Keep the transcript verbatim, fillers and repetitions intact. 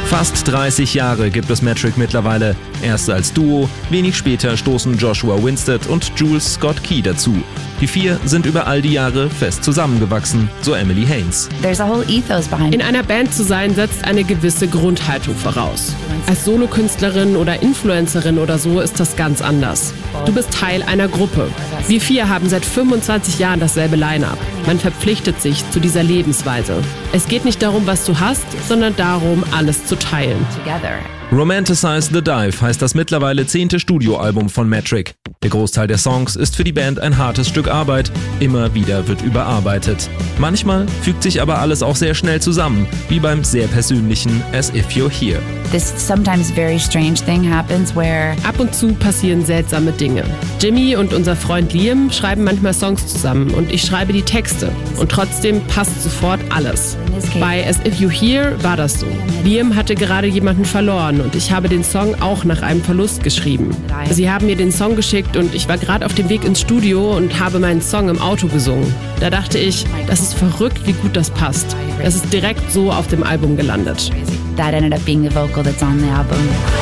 Fast dreißig Jahre gibt es Metric mittlerweile. Erst als Duo, wenig später stoßen Joshua Winstead und Jules Scott Key dazu. Die vier sind über all die Jahre fest zusammengewachsen, so Emily Haynes. In einer Band zu sein, setzt eine gewisse Grundhaltung voraus. Als Solokünstlerin oder Influencerin oder so ist das ganz anders. Du bist Teil einer Gruppe. Wir vier haben seit fünfundzwanzig Jahren dasselbe Line-Up. Man verpflichtet sich zu dieser Lebensweise. Es geht nicht darum, was du hast, sondern darum, alles zu teilen. Romanticize the Dive heißt das mittlerweile zehnte Studioalbum von Metric. Der Großteil der Songs ist für die Band ein hartes Stück Arbeit. Immer wieder wird überarbeitet. Manchmal fügt sich aber alles auch sehr schnell zusammen, wie beim sehr persönlichen As If You're Here. This sometimes very strange thing happens where Ab und zu passieren seltsame Dinge. Jimmy und unser Freund Liam schreiben manchmal Songs zusammen und ich schreibe die Texte. Und trotzdem passt sofort alles. Bei As If You Here war das so. Liam hatte gerade jemanden verloren und ich habe den Song auch nach einem Verlust geschrieben. Sie haben mir den Song geschickt und ich war gerade auf dem Weg ins Studio und habe meinen Song im Auto gesungen. Da dachte ich, das ist verrückt, wie gut das passt. Das ist direkt so auf dem Album gelandet. that ended up being the vocal that's on the album.